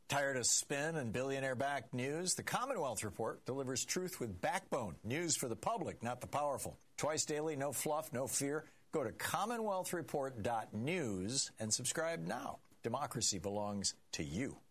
Tired of spin and billionaire-backed news? The Commonwealth Report delivers truth with backbone. News for the public, not the powerful. Twice daily, no fluff, no fear. Go to commonwealthreport.news and subscribe now. Democracy belongs to you.